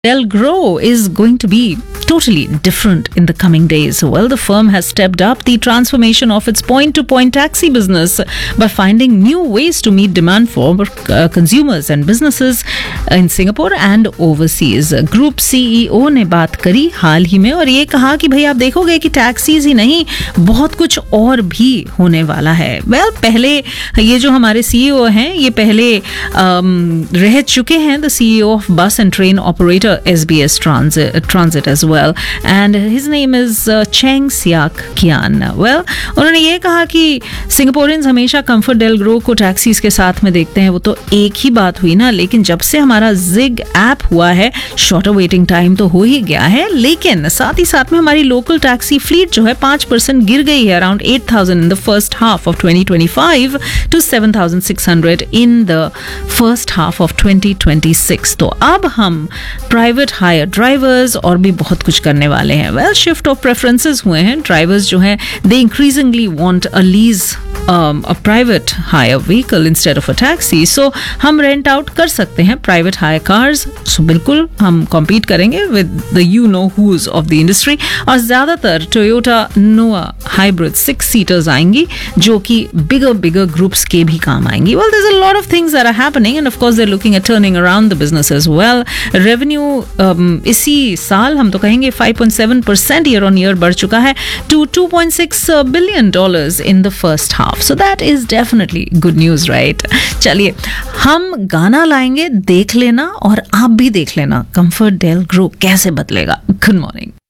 Delgro is going to be totally different in the coming days. Well, the firm has stepped up the transformation of its point-to-point taxi business by finding new ways to meet demand for consumers and businesses in Singapore and overseas. Group CEO ने बात करी हाल ही में और ये कहा कि भाई आप देखोगे कि टैक्सीज ही नहीं बहुत कुछ और भी होने वाला है. Well, पहले ये जो हमारे CEO हैं ये पहले रह चुके हैं, the CEO of Bus and Train Operator SBS Transit as well, and his name is Cheng Siak Kian. Well, उन्होंने ये कहा कि सिंगापुरियंस हमेशा कंफर्ट डेलग्रो को टैक्सीज के साथ में देखते हैं. वो तो एक ही बात हुई ना, लेकिन जब से हमारा जिग ऐप हुआ है शॉर्टर वेटिंग टाइम तो हो ही गया है, लेकिन साथ ही साथ में हमारी लोकल टैक्सी फ्लीट जो है 5% गिर गई है, around 8,000 in the first half of 2025 to 7,600 in the first half of 2026. तो अब हम प्राइवेट हायर ड्राइवर्स और भी बहुत कुछ करने वाले हैं. वेल, शिफ्ट ऑफ प्रेफरेंसेस हुए हैं. ड्राइवर्स जो हैं दे increasingly want a lease a private hire vehicle instead of a taxi. So हम rent out कर सकते हैं private hire cars. So बिल्कुल हम compete करेंगे with the you know who's of the industry. और ज़्यादातर Toyota Noah hybrid 6-seaters आएंगी जो कि bigger groups के भी काम आएंगी. Well, there's a lot of things that are happening and of course they're looking at turning around the business as well. Revenue इसी साल हम तो कहेंगे 5.7% year on year बढ़ चुका है to $2.6 billion in the first half. So that is definitely good news, right? चलिए हम गाना लाएंगे, देख लेना और आप भी देख लेना कंफर्ट डेलग्रो कैसे बदलेगा. Good morning.